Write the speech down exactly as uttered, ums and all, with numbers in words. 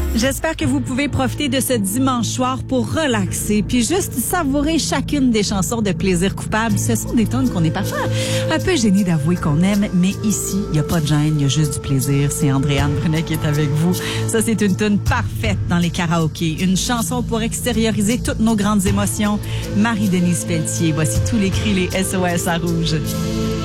J'espère que vous pouvez profiter de ce dimanche soir pour relaxer puis juste savourer chacune des chansons de Plaisir coupable. Ce sont des tonnes qu'on est parfois un peu gênés d'avouer qu'on aime, mais ici, il n'y a pas de gêne, il y a juste du plaisir. C'est Andréane Brunet qui est avec vous. Ça, c'est une tonne parfaite dans les karaokés. Une chanson pour extérioriser toutes nos grandes émotions. Marie-Denise Pelletier, voici tous les cris, les S O S à rouge.